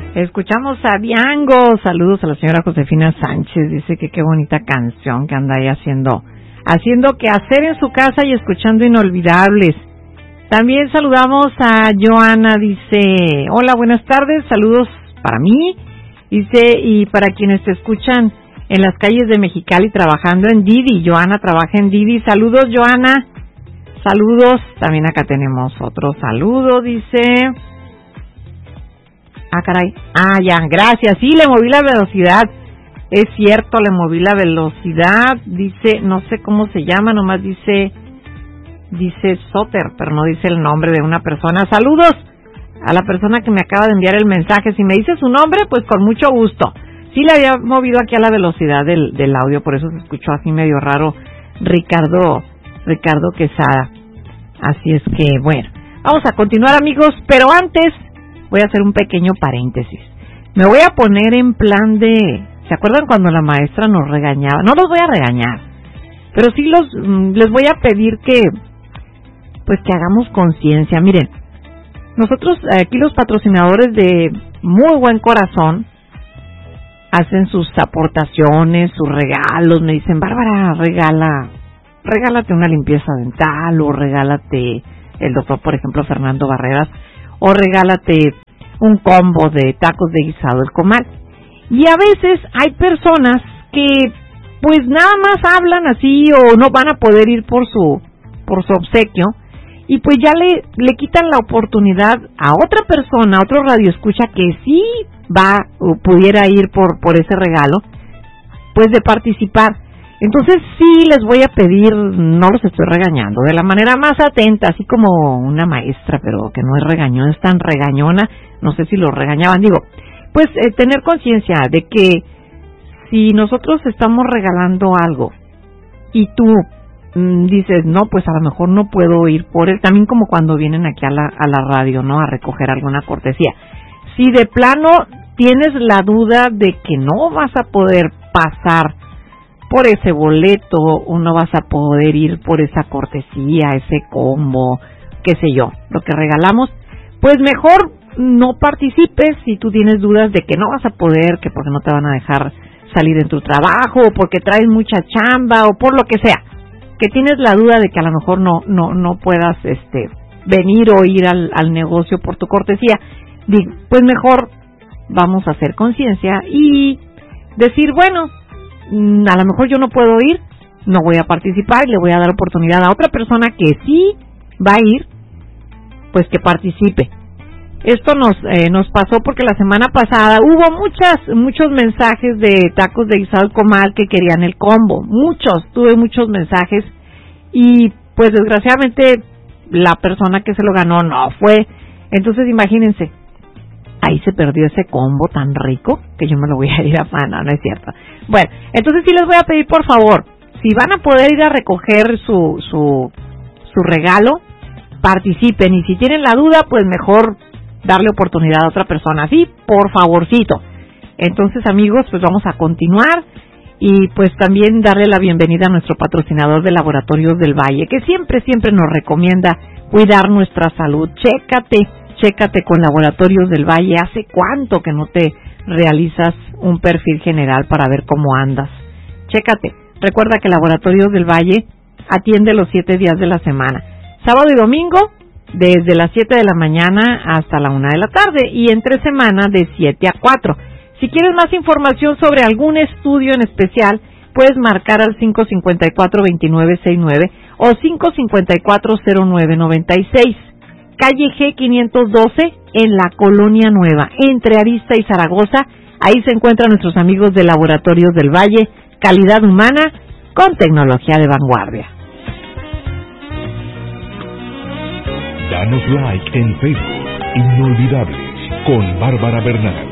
Escuchamos a Diango. Saludos a la señora Josefina Sánchez. Dice que qué bonita canción que anda ahí haciendo que hacer en su casa y escuchando Inolvidables. También saludamos a Joana. Dice, hola, buenas tardes. Saludos para mí. Dice, y para quienes te escuchan en las calles de Mexicali trabajando en Didi. Joana trabaja en Didi. Saludos, Joana. Saludos. También acá tenemos otro saludo. Dice... Ah, caray. Ah, ya, gracias. Sí, le moví la velocidad. Es cierto, le moví la velocidad. Dice, no sé cómo se llama, nomás dice Soter, pero no dice el nombre de una persona. Saludos a la persona que me acaba de enviar el mensaje. Si me dice su nombre, pues con mucho gusto. Sí, le había movido aquí a la velocidad del audio, por eso se escuchó así medio raro Ricardo Quesada. Así es que, bueno, vamos a continuar, amigos, pero antes... voy a hacer un pequeño paréntesis. Me voy a poner en plan de... ¿Se acuerdan cuando la maestra nos regañaba? No los voy a regañar, pero sí les voy a pedir que hagamos conciencia. Miren, nosotros aquí los patrocinadores de muy buen corazón hacen sus aportaciones, sus regalos. Me dicen, Bárbara, regálate una limpieza dental, o regálate el doctor, por ejemplo, Fernando Barreras, o regálate un combo de tacos de guisado El Comal. Y a veces hay personas que pues nada más hablan así o no van a poder ir por su obsequio y pues ya le quitan la oportunidad a otra persona, a otro radioescucha que sí va o pudiera ir por ese regalo, pues de participar. Entonces sí les voy a pedir, no los estoy regañando, de la manera más atenta, así como una maestra, pero que no es regañona, es tan regañona, no sé si lo regañaban, digo, pues tener conciencia de que si nosotros estamos regalando algo y tú dices, no, pues a lo mejor no puedo ir por él, también como cuando vienen aquí a la radio, ¿no?, a recoger alguna cortesía. Si de plano tienes la duda de que no vas a poder pasar por ese boleto o no vas a poder ir por esa cortesía, ese combo, qué sé yo, lo que regalamos, pues mejor no participes si tú tienes dudas de que no vas a poder, que porque no te van a dejar salir en tu trabajo, o porque traes mucha chamba, o por lo que sea, que tienes la duda de que a lo mejor no puedas venir o ir al negocio por tu cortesía. Digo, pues mejor vamos a hacer conciencia y decir, bueno, a lo mejor yo no puedo ir, no voy a participar y le voy a dar oportunidad a otra persona que sí va a ir, pues que participe. Esto nos pasó porque la semana pasada hubo muchos mensajes de tacos de guisado El Comal que querían el combo, tuve muchos mensajes y pues desgraciadamente la persona que se lo ganó no fue. Entonces imagínense, ahí se perdió ese combo tan rico que yo me lo voy a ir a afanar, no es cierto. Bueno, entonces sí les voy a pedir, por favor, si van a poder ir a recoger su regalo, participen, y si tienen la duda, pues mejor darle oportunidad a otra persona, sí, por favorcito. Entonces, amigos, pues vamos a continuar y pues también darle la bienvenida a nuestro patrocinador de Laboratorios del Valle, que siempre nos recomienda cuidar nuestra salud. Chécate con Laboratorios del Valle. ¿Hace cuánto que no te realizas un perfil general para ver cómo andas? Chécate. Recuerda que Laboratorios del Valle atiende los 7 días de la semana, sábado y domingo, desde las 7 de la mañana hasta la 1 de la tarde, y entre semana de 7 a 4. Si quieres más información sobre algún estudio en especial, puedes marcar al 554-2969 o 554-0996. Calle G 512 en la Colonia Nueva, entre Arista y Zaragoza. Ahí se encuentran nuestros amigos de Laboratorios del Valle, calidad humana con tecnología de vanguardia. Danos like en Facebook, Inolvidables, con Bárbara Bernal.